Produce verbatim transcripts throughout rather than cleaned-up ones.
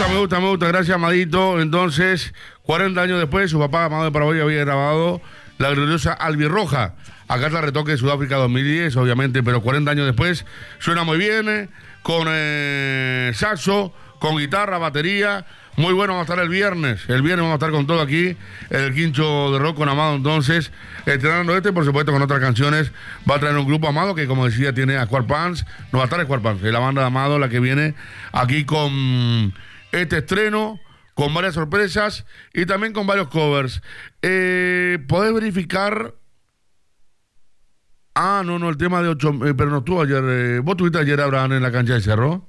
me gusta, me gusta. Gracias, Amadito. Entonces, cuarenta años después, su papá, Amado de Paraguay, había grabado la gloriosa Albirroja. Acá está el retoque de Sudáfrica dos mil diez, obviamente, pero cuarenta años después suena muy bien, eh, con eh, saxo, con guitarra, batería. Muy bueno, vamos a estar el viernes. El viernes vamos a estar con todo aquí, en el Quincho de Rock con Amado. Entonces, estrenando este, por supuesto, con otras canciones. Va a traer un grupo Amado que, como decía, tiene a Square Pants. No va a estar Square Pants, es la banda de Amado la que viene aquí con este estreno, con varias sorpresas y también con varios covers. Eh, ¿Podés verificar? Ah, no, no, el tema de ocho, eh, pero no estuvo ayer. Eh, ¿Vos estuviste ayer, Abraham, en la cancha de Cerro?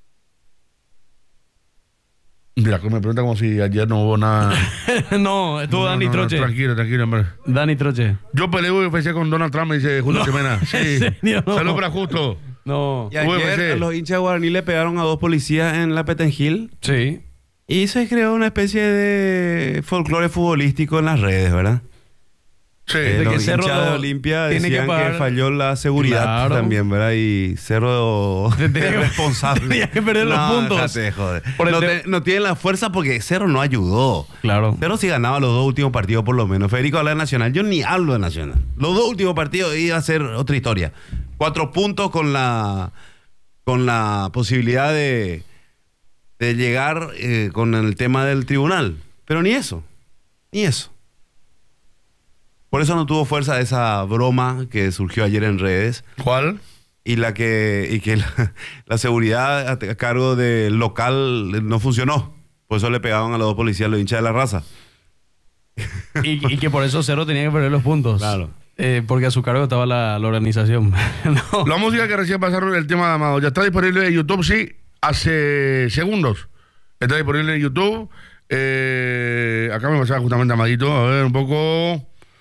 Mira, me pregunta como si ayer no hubo nada. No, estuvo no, Dani no, no, Troche. tranquilo, tranquilo, hombre. Dani Troche. Yo peleé U F C con Donald Trump, me dice Julio No, Semena. Sí. ¿en serio? No. Salud para Justo. No. Y ayer U F C. a los hinchas de Guaraní le pegaron a dos policías en la Petengil Sí. y se creó una especie de folclore futbolístico en las redes, ¿verdad? Sí. Eh, De los que Cerro hinchas de lo- Olimpia tiene que decían que, pagar- falló la seguridad Claro. también, ¿verdad? Y Cerro Tenía es que- responsable. tenía que perder los No, puntos. déjate de joder. Por el No, te- te- no tienen la fuerza porque Cerro no ayudó. Claro. Cerro sí ganaba los dos últimos partidos por lo menos. Federico habla de Nacional. Yo ni hablo de Nacional. Los dos últimos partidos iba a ser otra historia. Cuatro puntos con la con la posibilidad de, de llegar eh, con el tema del tribunal. Pero ni eso. Ni eso. Por eso no tuvo fuerza esa broma que surgió ayer en redes. ¿Cuál? Y la que, y que la, la seguridad a, a cargo del local no funcionó. Por eso le pegaban a los dos policías, los hinchas de la raza. Y, y que por eso Cerro tenía que perder los puntos. Claro. Eh, porque a su cargo estaba la, la organización. No. La música que recién pasaron, el tema de Amado, ya está disponible en YouTube, sí, hace segundos. Está disponible en YouTube. Eh, acá me pasaba justamente Amadito. A ver, un poco.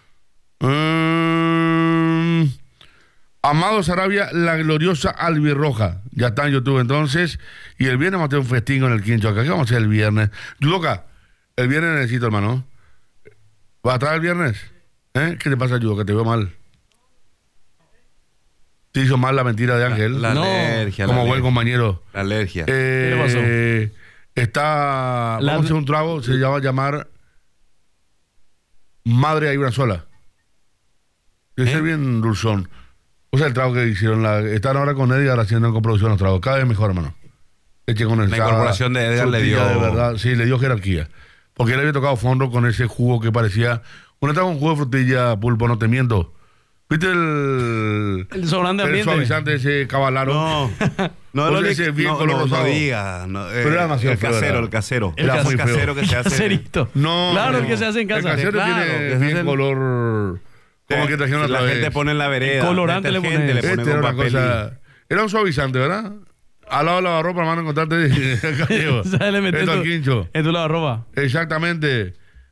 Mm, Amado Sarabia, la gloriosa Albirroja. Ya está en YouTube entonces. Y el viernes vamos a tener un festín con el Quincho acá. ¿Qué vamos a hacer el viernes? Yudoka, el viernes necesito, hermano. ¿Vas a estar el viernes? ¿Eh? ¿Qué te pasa, Yudoka? Te veo mal. Te hizo mal la mentira de Ángel. La No. alergia. como la buen alergia. compañero. La alergia. Eh, ¿Qué le pasó? Está. La- Vamos a hacer un trago, se llama llamar Madre hay una sola. Debe ¿Eh? ser bien dulzón. O sea, el trago que hicieron. La, están ahora con Edgar haciendo con producción los tragos. Cada vez mejor, hermano. Leche con La incorporación de Edgar le dio- De verdad, sí, le dio jerarquía. Porque él había tocado fondo con ese jugo que parecía. Una estaba con jugo de frutilla, pulpo, no te miento. ¿Viste el. El sobrante el ambiente. suavizante ese cabalaro? No. No, O no, sea, le- ese bien no, color no, no rosado. diga. No, eh, Pero era demasiado el feo, casero, era. el casero. El Era cas- muy feo. casero que se hace. Caserito. No. Claro, no. el que se hace en casa. El casero Claro, tiene que se bien hace en- color. Como que trajeron La otra gente vez. pone en la vereda. El colorante le detergente, pone. le pone Este con era una papel. cosa. Era un suavizante, ¿verdad? Al lado de la lavarropa, hermano, encontrarte. ¿Sabes? Le metes Esto tu- al Quincho. en tu lavarropa. Exactamente.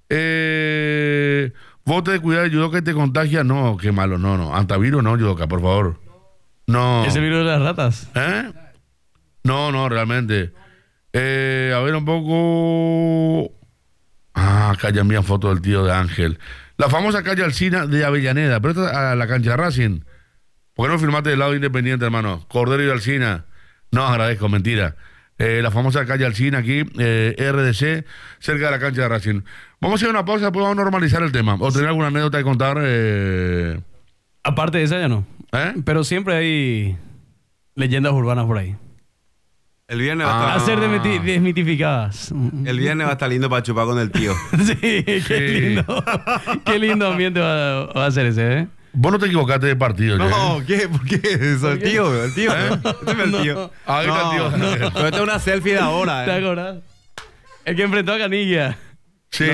Eh, vos te cuidás de Yudoka y te contagia. No, qué malo, no, no. Antavirus no, Yudoka, por favor. No. Ese virus de las ratas. ¿Eh? No, no, realmente. Eh, a ver un poco. Ah, acá ya envían fotos del tío de Ángel. La famosa calle Alsina de Avellaneda, pero esta es a la cancha de Racing. ¿Por qué no firmaste del lado independiente, hermano? Cordero y Alsina. No, agradezco, mentira. Eh, la famosa calle Alsina aquí, eh, R D C, cerca de la cancha de Racing. Vamos a hacer una pausa, después vamos a normalizar el tema. ¿O tener alguna anécdota que contar? Eh, Aparte de esa ya no. ¿eh? Pero siempre hay leyendas urbanas por ahí. El viernes va Ah. a A estar, ser desmiti- desmitificadas. el viernes va a estar lindo para chupar con el tío. Sí, qué Sí. lindo. Qué lindo ambiente va, va a ser ese, ¿eh? Vos no te equivocaste de partido, ¿eh? No, ¿qué? ¿Por qué? Eso, el tío, el tío. Este es el tío. Ahí está el tío. No, pero esta es una selfie de ahora. ¿Te eh. acuerdas? El que enfrentó a Canilla. Sí.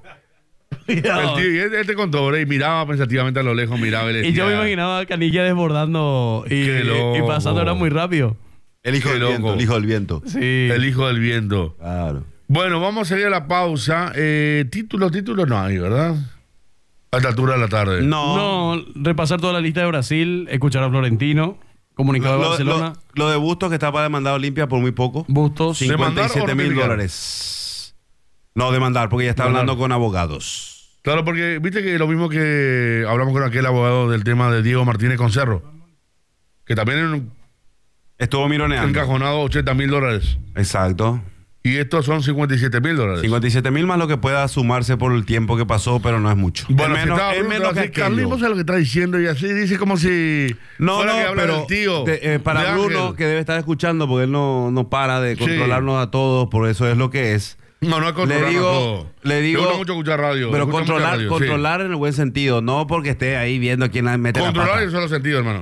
El Cuidado. tío, y él, él te contó, ¿verdad? Y miraba pensativamente a lo lejos, miraba y le Y yo me decía, imaginaba a Canilla desbordando y, Qué loco. y pasando era muy rápido. El hijo Qué del loco. viento. El hijo del viento. Sí. el hijo del viento. Claro. Bueno, vamos a ir a la pausa. Eh, título, título no hay, ¿verdad? A esta altura de la tarde. No. No, repasar toda la lista de Brasil, escuchar a Florentino, comunicado Lo, de lo- Barcelona, lo- lo de Bustos que está para demandar a Olimpia por muy poco. Bustos. ¿Demandar cincuenta y siete o mil notificar? dólares. No, demandar, porque ya está Demandar. hablando con abogados. Claro, porque viste que lo mismo que hablamos con aquel abogado del tema de Diego Martínez con Cerro, que también en un Estuvo mironeando. encajonado ochenta mil dólares. Exacto. Y estos son cincuenta y siete mil dólares. cincuenta y siete mil más lo que pueda sumarse por el tiempo que pasó, pero no es mucho. Bueno, es si menos, estaba es Bruno, menos que así, Carlín, aquello. no sé lo que está diciendo y así dice como si No, fuera no, que habla pero del tío. de- eh, para de Bruno, Ángel. que debe estar escuchando, porque él no, no para de Sí. controlarnos a todos, por eso es lo que es. No, no es controlar Le digo- todo. le digo- gusta mucho escuchar radio. Pero le gusta mucho controlar, radio, sí. controlar en el buen sentido, no porque esté ahí viendo a quién la mete Controlar la en pata. solo sentido, hermano.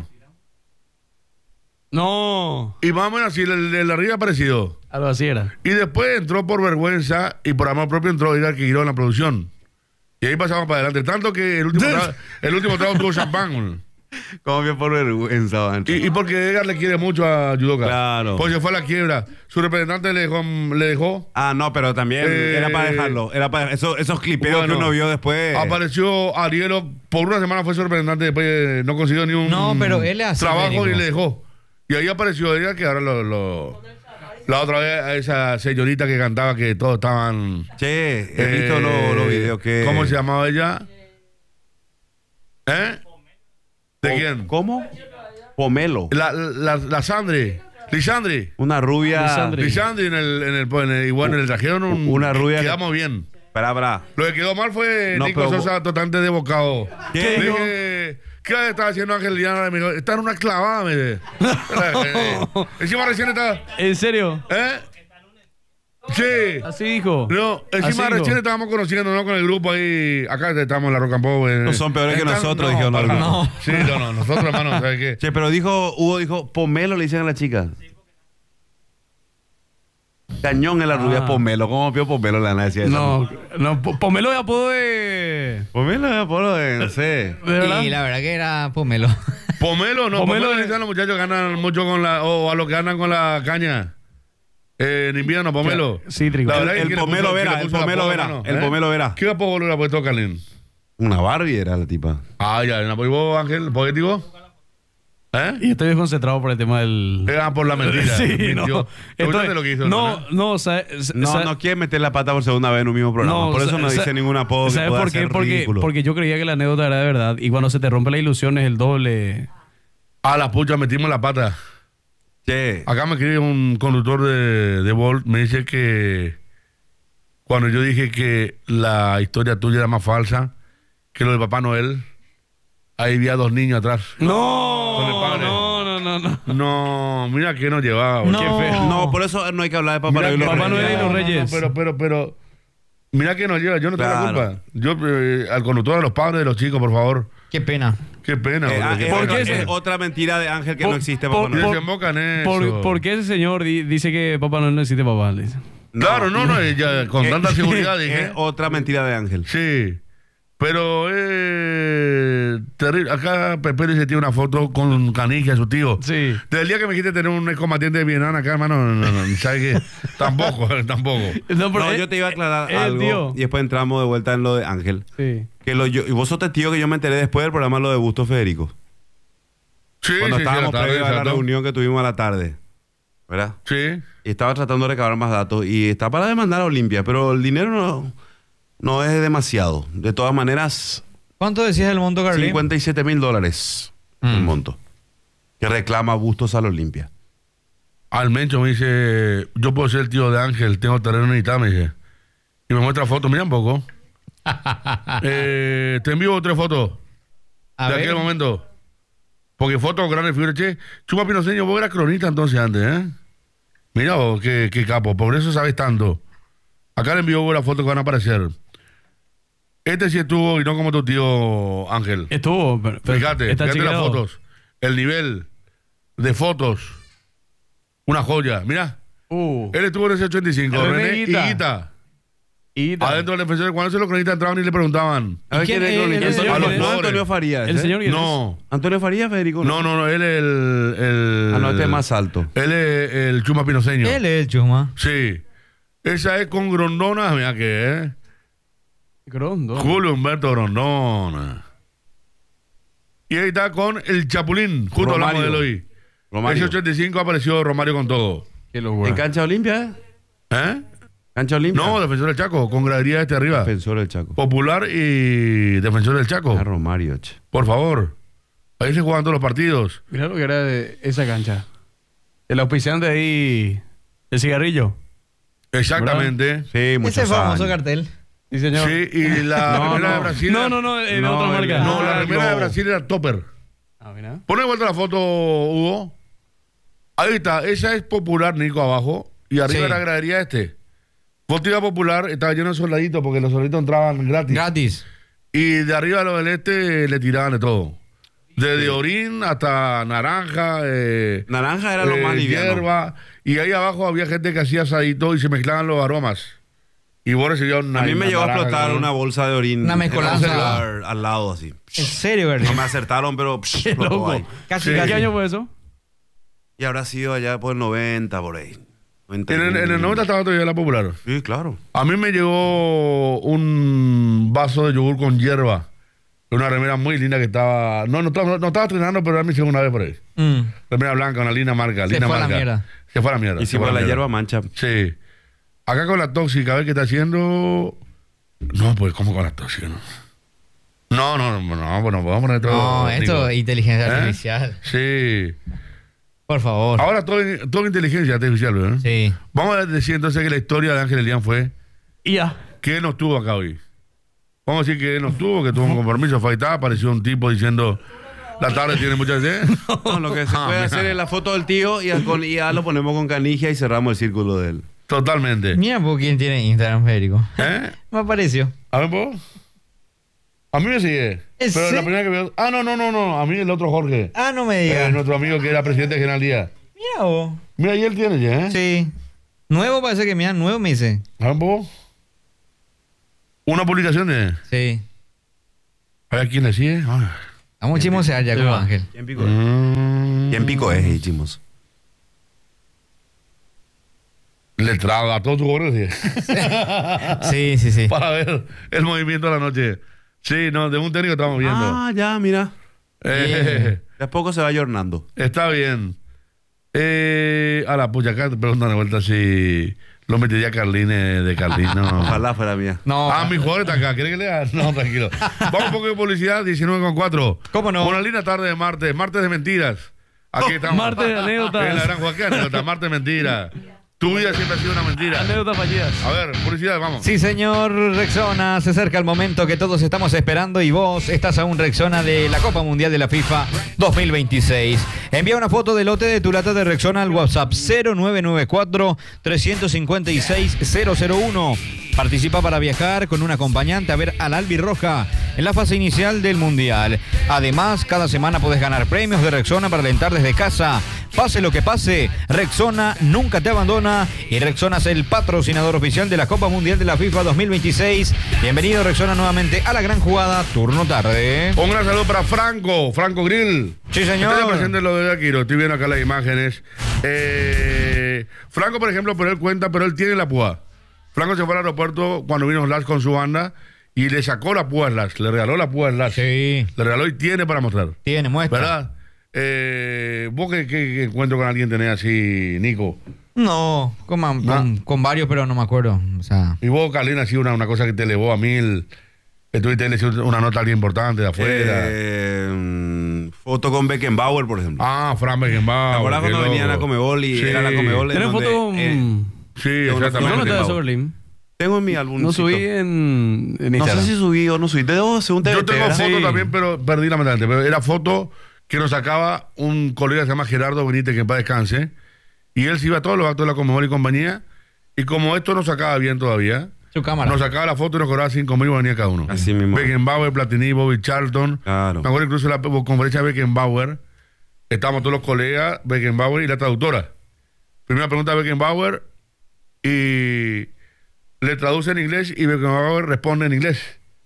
No. Y más o menos así, el de la arriba aparecido. Algo así era. Y después entró por vergüenza y por amor propio entró Edgar Quiró en la producción. Y ahí pasamos para adelante. Tanto que el último trago, el último trago tuvo champán. Como que por vergüenza va a entrar. Y, y porque Edgar le quiere mucho a Yudoka. Claro. Porque fue a la quiebra. Su representante le dejó. Le dejó Ah, no, pero también Eh, era para dejarlo. Era para eso, esos clipeos bueno, que uno vio después. Apareció Arielo. Por una semana fue su representante. Después no consiguió ni un No, pero él es así, trabajo Federico. y le dejó. Y ahí apareció Edgar, que ahora lo. lo- la otra vez a esa señorita que cantaba que todos estaban. Che, he visto eh, los, los videos que. ¿Cómo se llamaba ella? ¿Eh? ¿De quién? ¿Cómo? Pomelo. La, la, la Sandri. Lisandri. Una rubia. Lisandri. Lisandri en el, en el, en el- y bueno, le trajeron un. Una rubia que- Quedamos bien. Espera, espera. Lo que quedó mal fue No, Nico pero- Sosa totalmente desbocado. ¿Qué Le dijo? dije, ¿qué está haciendo Ángel Diana? Me dijo, está en una clavada, me dice. Eh, Encima recién está. ¿En serio? ¿Eh? Sí. Así dijo. No, encima Así dijo. recién estábamos conociendo, ¿no? Con el grupo ahí. Acá estamos en la Rock and Pop. eh. No son peores que Están- nosotros, no, dijeron para algunos. nada. No. Sí, no, no. Nosotros, hermano, ¿sabes qué? Che, pero dijo, Hugo dijo, pomelo le dicen a la chica. Cañón en la rubia Ah. pomelo. ¿Cómo vio pomelo la decía eso? No, no, po- pomelo de apodo de. Pomelo es apolo de, no sé. ¿De verdad? Y la verdad que era pomelo. Pomelo, no. Pomelo Pomelo, es- le dicen a los muchachos que ganan mucho con la. O a los que ganan con la caña. Eh, en invierno, pomelo. Cítrico. La verdad El- es el que le pomelo puso- vera, que le el puso pomelo apodo, vera, hermano, el ¿eh? pomelo vera. ¿Qué apodo le hubiera puesto Carlín? Una Barbie era la tipa. Ah, ya, ¿en apoyo vos, Ángel? ¿Poético? ¿Eh? Y estoy desconcentrado por el tema del. Era por la mentira. Sí, mintió. no. ¿Te Esto- gusta lo que hizo? no, ¿no? no, sa- sa- No, sa- no quiere meter la pata por segunda vez en un mismo programa. no, por eso sa- no sa- dice ningún apodo que ¿sabes pueda por qué? ser Porque, ridículo. porque yo creía que la anécdota era de verdad. Y cuando se te rompe la ilusión es el doble. A la pucha, metimos la pata. Che, Acá me escribe un conductor de, de Volt, me dice que cuando yo dije que la historia tuya era más falsa que lo de Papá Noel, ahí había dos niños atrás. No, Con el padre. no, no, no, no. No, mira que nos llevaba. No. Qué feo. no, por eso no hay que hablar de Papá Mira Noel y que- los Papá Reyes. Noel y los Reyes. pero, pero, pero, mira que nos lleva, yo no tengo la Claro. culpa. Yo, eh, al conductor, a los padres de los chicos, por favor. Qué pena. Qué pena. Eh, boludo, ah, qué es, ¿Por pena. qué otra, ese- es otra mentira de Ángel que Por- no existe por- Papá Noel. Y por- desembocan en ¿Por, eso. por qué ese señor di- dice que papá no necesita papá? Le dice. Claro, no, no, ya, con Eh, tanta seguridad Es dije. otra mentira de Ángel. Sí, pero eh, terrible. Acá Pepe dice tiene una foto con Canigia, su tío. Sí. Desde el día que me dijiste tener un excombatiente de Vietnam acá, hermano, no, no, no, ¿sabes qué? Tampoco, tampoco. No, pero No, es- yo te iba a aclarar es el algo tío. y después entramos de vuelta en lo de Ángel. Sí. Que lo, yo, y vos sos testigo que yo me enteré después del programa lo de Busto Federico. Sí, Cuando sí, sí, estábamos la tarde, previo a la exacto. reunión que tuvimos a la tarde. ¿Verdad? Sí. Y estaba tratando de recabar más datos y está para demandar a Olimpia, pero el dinero no, no es demasiado. De todas maneras, ¿Cuánto decías el monto, Carlín? cincuenta y siete mil dólares el Mm. monto que reclama Bustos al Olimpia. Al Mencho me dice, yo puedo ser el tío de Ángel, tengo terreno en Itá, me dice. Y me muestra fotos, mira un poco. eh, te envío tres fotos A de ver. aquel momento. Porque fotos grandes figuras, che. Chuma Pinoceño, vos eras cronista entonces antes, ¿eh? Mira vos, qué, qué capo, por eso sabes tanto. Acá le envío vos las fotos que van a aparecer. Este sí estuvo y no como tu tío Ángel. Estuvo. pero- pero Fíjate, está fíjate las chequeado. fotos. El nivel de fotos. Una joya. Mira, Uh. él estuvo en ese ochenta y cinco. René René y Guita. Guita. Y tal. Adentro del defensor, cuando los cronistas entraban y le preguntaban. A ver, quién ¿quién es es el cronista? el señor? A los- ¿Quién no, es? Antonio Farías. El ¿eh? señor. ¿quién es? No, Antonio Farías, Federico. no, no, no, él es el. el Ah, no, este es más alto. Él es el Chuma Pinoceño. Él es el Chuma. Sí. Esa es con Grondona, mira que es. Grondo. Julio Humberto Grondona. Y ahí está con el Chapulín, justo hablamos de él hoy. Romario. Ese ochenta y cinco apareció Romario con todo. Qué locura. ¿En cancha Olimpia? ¿Eh? ¿Cancha Olimpia? No, defensor del Chaco, con gradería este arriba. Defensor del Chaco. Popular y defensor del Chaco. Ah, Romario, che. Por favor. Ahí se juegan todos los partidos. Mira lo que era de esa cancha. El auspiciante ahí. El cigarrillo. Exactamente. Sí, muchos Ese famoso años. cartel. Sí, señor. Sí, y la No, remera no. de Brasil. No, era- no, no, eh, de No, otra el- marca. No, la Ah, remera de no. Brasil era Topper. Ah, mira. Pone de vuelta la foto, Hugo. Ahí está, esa es popular, Nico, abajo. Y arriba Sí. era gradería este. Foto popular, estaba lleno de soldaditos porque los soldaditos entraban gratis. Gratis. Y de arriba a lo del este le tiraban de todo. Desde orín hasta naranja, eh, Naranja era lo eh, más liviano. hierba. Y ahí abajo había gente que hacía asadito y se mezclaban los aromas. Y vos recibías una. A mí me una llegó a naranja, explotar ¿no? una bolsa de orín. Una en mezcolanza. un celular al lado así. En serio, No Gardel. me acertaron, pero psh, Qué explotó loco. ahí. Casi, Sí. ¿Qué casi. año fue eso? Y habrá sido allá por el noventa, por ahí. noventa y En el, en el uno. noventa estaba todavía la popular. Sí, claro. A mí me llegó un vaso de yogur con hierba. Una remera muy linda que estaba. No, no, estaba- no estaba estrenando, pero era mi segunda vez por ahí. Mm. Remera blanca, una linda marca. Se linda fue a la marca. mierda. Se fue a la mierda. Y se si fue a por la mierda. hierba mancha. Sí. Acá con la tóxica, a ver qué está haciendo. No, pues, ¿cómo con la tóxica? No, no, no, no, bueno, vamos a poner todo. No, esto Nico. es inteligencia ¿Eh? artificial. Sí. Por favor. Ahora todo, todo inteligencia artificial, ¿verdad? Sí. Vamos a decir entonces que la historia de Ángel Elián fue Y ya. que él no estuvo acá hoy. Vamos a decir que él no estuvo, que tuvo un compromiso, fue ahí, estaba, apareció un tipo diciendo, la tarde tiene mucha sed. No, lo que se puede hacer es la foto del tío y, con, y ya lo ponemos con canigia y cerramos el círculo de él. Totalmente. Mira por quién tiene Instagram, Federico. ¿Eh? Me apareció. A ver, vos. A mí me sigue. ¿En Pero la serio? primera que veo. Ah, no, no, no, no. A mí el otro Jorge. Ah, no me Eh, digas. nuestro amigo que era presidente de General Díaz. Mira vos. Mira, ahí él tiene ya, ¿eh? Sí. Nuevo parece que mira, nuevo me dice. A ver, vos. Una publicación de. Sí. A ver quién le sigue. Ah. Vamos a chismosear ya Sí, con va. Ángel. ¿Quién pico es? Mm. ¿Quién pico es, hicimos? Letrado a todos tus Jorge. Sí, sí, sí. Para ver el movimiento de la noche. Sí, no, de un técnico estamos viendo. Ah, ya, mira. Eh, De a poco se va ayornando. está bien. Eh, a la pucha, acá te preguntan de vuelta si lo metería Carline de Carlino. Ojalá fuera mía. No. Ah, mi jugador está acá. ¿Quiere que le haga? No, tranquilo. Vamos un poco de publicidad, diecinueve con cuatro. ¿Cómo no? Una linda tarde de martes, martes de mentiras. Aquí estamos. Martes de anécdotas. En la gran Joaquín, anécdota, martes de mentiras. Tu vida siempre ha sido una mentira. Anécdotas fallidas. A ver, publicidad, vamos. Sí, señor Rexona, se acerca el momento que todos estamos esperando y vos estás a un Rexona de la Copa Mundial de la FIFA dos mil veintiséis. Envía una foto del lote de tu lata de Rexona al WhatsApp cero nueve nueve cuatro, tres cinco seis, cero cero uno. Participa para viajar con un acompañante a ver al Albirroja en la fase inicial del Mundial. Además, cada semana podés ganar premios de Rexona para alentar desde casa. Pase lo que pase, Rexona nunca te abandona y Rexona es el patrocinador oficial de la Copa Mundial de la FIFA dos mil veintiséis. Bienvenido Rexona nuevamente a la gran jugada, turno tarde. Un gran saludo para Franco, Franco Grill. Sí, señor. Estoy presente en lo de Aquiro, estoy viendo acá las imágenes. Eh, Franco, por ejemplo, pero él cuenta, pero él tiene la púa. Franco se fue al aeropuerto cuando vino Slash con su banda y le sacó la púa a Slash, le regaló la púa a Slash. Sí, Le regaló y tiene para mostrar. tiene muestra. ¿Verdad? Eh, ¿Vos qué, qué- qué encuentro con alguien tenés así, Nico? No, con, ma- con, con varios, pero no me acuerdo. O sea, Y vos, Carlina, así una, una cosa que te elevó a mil. Estuviste leyendo una nota bien importante de afuera. Eh, mm, foto con Beckenbauer, por ejemplo. ah, Fran Beckenbauer. ¿Te acuerdas qué cuando venían a loco. Comebol y Sí. era la Comebol? en ¿Tenés donde, foto? eh, mm, Sí, una ¿No exactamente. notas de Beckenbauer. Soberlin? tengo en mi álbum. No subí en, en No sé Instagram. si subí o no subí. Debo, según te Yo tengo ¿verdad? fotos Sí. también, pero perdí la medalla. Pero era foto que nos sacaba un colega que se llama Gerardo Benítez, que en paz descanse. Y él se iba a todos los actos de la Comebol y compañía. Y como esto no sacaba bien todavía, su cámara. nos sacaba la foto y nos cobraba cinco mil venía cada uno. Así mismo. Beckenbauer, Platini, Bobby Charlton. Claro. Me acuerdo incluso de la conferencia de Beckenbauer. Estábamos todos los colegas, Beckenbauer y la traductora. Primera pregunta a Beckenbauer y le traduce en inglés y Beckenbauer responde en inglés.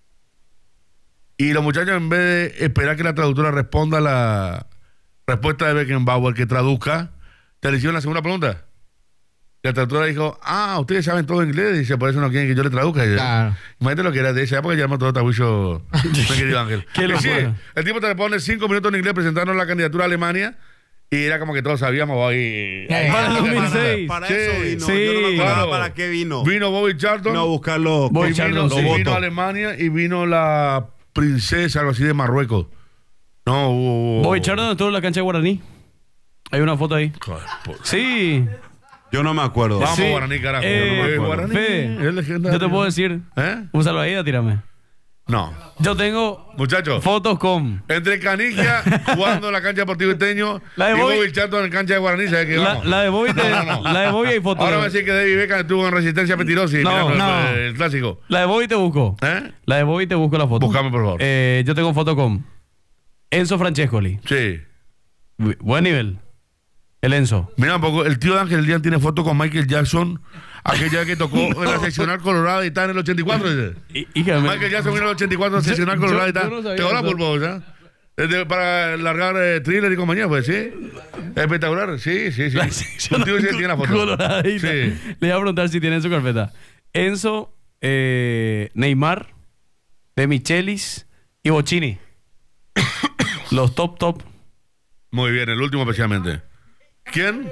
Y los muchachos, en vez de esperar que la traductora responda la respuesta de Beckenbauer, que traduzca, te le hicieron la segunda pregunta. Y la traductora dijo, ah, ustedes saben todo inglés, y dice, por eso no quieren que yo le traduzca. Y yo, Claro. imagínate lo que era de esa época, llama todo tabucho, mi querido Ángel. Qué Y sí, locura. el tipo te le pone cinco minutos en inglés presentando la candidatura a Alemania, y era como que todos sabíamos, hoy Eh, Para el dos mil seis. Para Sí, eso vino. sí, Yo no me acordaba claro. para qué vino. Vino Bobby Charlton, Vino a buscar los, Bobby y vino, Charlton, sí, sí. vino votos. a Alemania, y vino la princesa, algo así, de Marruecos. No, hubo... Bobby Charlton estuvo en la cancha de Guaraní. Hay una foto ahí. Joder, por- Sí. Yo no me acuerdo. Vamos, Sí. Guaraní, carajo. Eh, Yo no me acuerdo. Guaraní, Fede, es legendario. Yo te puedo decir, ¿Eh? un salvavidas, tírame. No. Yo tengo Muchachos, fotos con entre Canigia jugando en la cancha Deportivo Esteño La de y Bobby- Bobby Chato en la cancha de Guaraní, ¿sabes qué? la, Vamos. la de Bobby, te- No, no, no. la de Bobby hay fotos. Ahora me decís que David Beckham estuvo en Resistencia Mentirosi. No, mirando no. El, el clásico. La de Bobby te busco. ¿Eh? La de Bobby te busco la foto. Búscame, por favor. Eh, yo tengo foto con Enzo Francescoli. Sí. Bu- Buen nivel. El Enzo. Mira un poco, el tío de Ángel Díaz tiene foto con Michael Jackson, aquella que tocó en la seccional colorada y está en el ochenta y cuatro. Dice. Y- hija, me- Michael Jackson vino en el ochenta y cuatro en la seccional yo- colorada y yo está. no sabía Te hola, eso. pulpo, ¿ya? Es de- para largar eh, thriller y compañía, pues sí. Espectacular, sí, sí, sí. La Tu sección tío sí tiene la foto. coloradita. Sí. Le voy a preguntar si tiene en su carpeta. Enzo, eh, Neymar, De Michelis y Bocini. Los top top. Muy bien, el último especialmente. ¿Quién?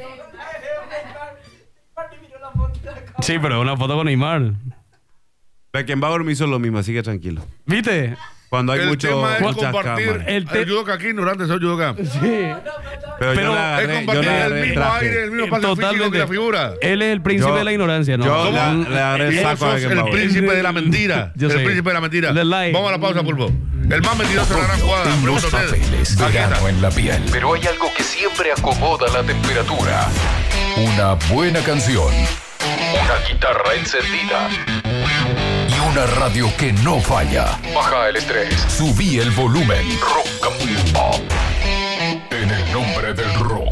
Sí, pero una foto con Neymar. Beckenbauer me hizo lo mismo, así que tranquilo. ¿Viste? Cuando hay el mucho, tema es muchas compartir cámaras. el, El te- judoka aquí, ignorante, soy judoka. Sí. Pero, pero yo le Es agarré, yo compartir le el agarré mismo traje. aire, el mismo espacio físico que la figura. Él es el príncipe Yo- de la ignorancia, ¿no? yo ¿Cómo? le- le agarré el Y vos saco a sos el Beckenbauer. príncipe de la mentira. Yo el sé. príncipe de la mentira. The lie. Vamos a la pausa, pulpo. El más mentiroso de la gran jugada. En Pregunta los usted. papeles de Aquí está. grano en la piel. Pero hay algo que siempre acomoda la temperatura. Una buena canción. Una guitarra encendida. Y una radio que no falla. Baja el estrés. Subí el volumen. Rock and Pop. En el nombre del rock.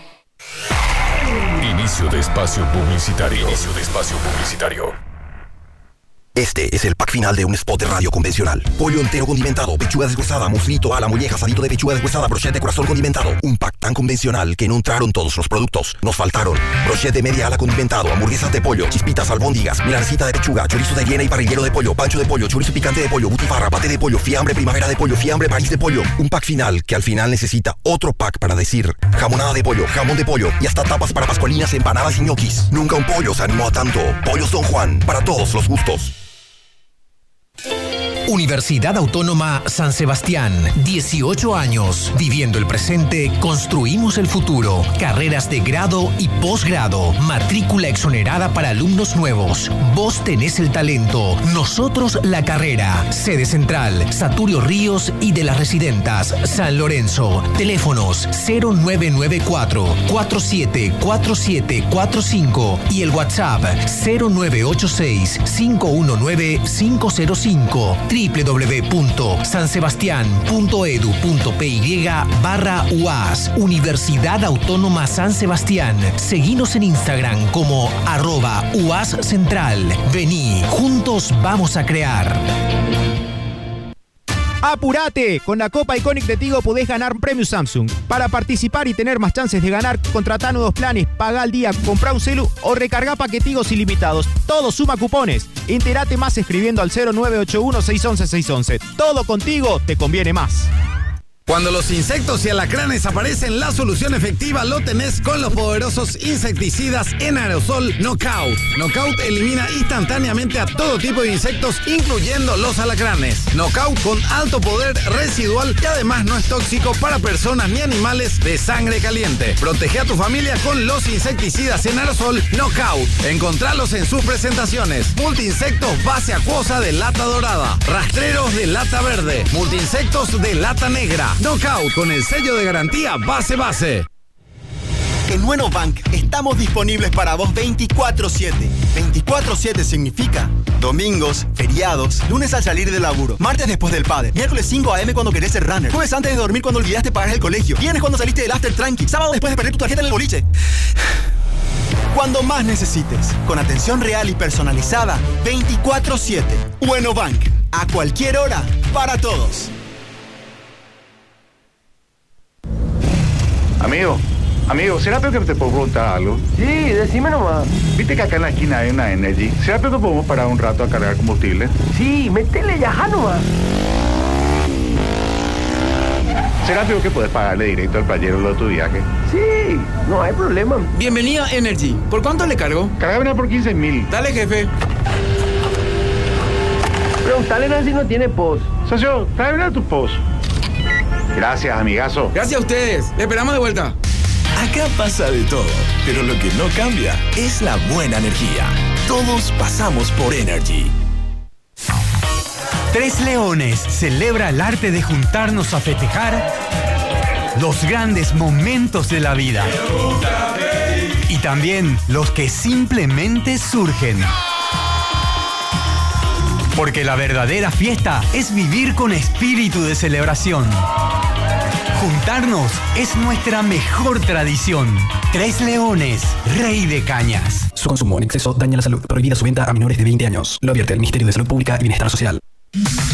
Inicio de espacio publicitario. Inicio de espacio publicitario. Este es el pack final de un spot de radio convencional. Pollo entero condimentado, pechuga deshuesada, muslito, ala, molleja, asadito de pechuga deshuesada, brochette de corazón condimentado. Un pack tan convencional que no entraron todos los productos. Nos faltaron brochette de media ala condimentado, hamburguesas de pollo, chispitas, albóndigas, milanesita de pechuga, chorizo de hiena y parrillero de pollo, pancho de pollo, chorizo picante de pollo, butifarra, paté de pollo, fiambre primavera de pollo, fiambre París de pollo. Un pack final que al final necesita otro pack para decir jamonada de pollo, jamón de pollo y hasta tapas para pascualinas, empanadas y ñoquis. Nunca un pollo se animó a tanto. Pollos Don Juan, para todos los gustos. Universidad Autónoma San Sebastián, dieciocho años, viviendo el presente, construimos el futuro. Carreras de grado y posgrado, matrícula exonerada para alumnos nuevos. Vos tenés el talento, nosotros la carrera. Sede central, Saturio Ríos y de las Residentas, San Lorenzo. Teléfonos cero nueve nueve cuatro, cuatro siete cuatro siete cuatro cinco y el WhatsApp cero nueve ocho seis, cinco uno nueve, cinco cero cinco. w w w punto san sebastián punto edu punto p y barra U A S, Universidad Autónoma San Sebastián. Seguinos en Instagram como arroba U A S Central. Vení, juntos vamos a crear. ¡Apurate! Con la Copa Iconic de Tigo podés ganar premios Samsung. Para participar y tener más chances de ganar, contratá nuevos planes, pagá al día, comprá un celu o recargá paquetigos ilimitados. Todo suma cupones. Entérate más escribiendo al cero nueve ocho uno, seis uno uno, seis uno uno. Todo contigo te conviene más. Cuando los insectos y alacranes aparecen, la solución efectiva lo tenés con los poderosos insecticidas en aerosol Knockout. Knockout elimina instantáneamente a todo tipo de insectos, incluyendo los alacranes. Knockout con alto poder residual y además no es tóxico para personas ni animales de sangre caliente. Protege a tu familia con los insecticidas en aerosol Knockout. Encontralos en sus presentaciones: multiinsectos base acuosa de lata dorada, rastreros de lata verde, multiinsectos de lata negra. Knockout con el sello de garantía base base. En Nueno Bank estamos disponibles para vos veinticuatro siete. veinticuatro siete significa domingos, feriados, lunes al salir del laburo, martes después del padre, miércoles cinco a eme cuando querés ser runner, jueves antes de dormir cuando olvidaste pagar el colegio, viernes cuando saliste del after tranqui, sábado después de perder tu tarjeta en el boliche. Cuando más necesites, con atención real y personalizada, veinticuatro siete. Nueno Bank, a cualquier hora, para todos. Amigo, amigo, ¿será peor que te puedo preguntar algo? Sí, decime nomás. Viste que acá en la esquina hay una Energy. ¿Será peor que podemos parar un rato a cargar combustible? Sí, metele ya nomás. ¿Será peor que puedes pagarle directo al playero lo de tu viaje? Sí, no hay problema. Bienvenida a Energy. ¿Por cuánto le cargo? Cargame por quince mil. Dale, jefe. Preguntale a si no tiene post. Socio, tráeme a tu post. Gracias, amigazo. Gracias a ustedes. Le esperamos de vuelta. Acá pasa de todo, pero lo que no cambia es la buena energía. Todos pasamos por Energy. Tres Leones celebra el arte de juntarnos a festejar los grandes momentos de la vida y también los que simplemente surgen. Porque la verdadera fiesta es vivir con espíritu de celebración. Juntarnos es nuestra mejor tradición. Tres Leones, Rey de Cañas. Su consumo en exceso daña la salud. Prohibida su venta a menores de veinte años. Lo advierte el Ministerio de Salud Pública y Bienestar Social.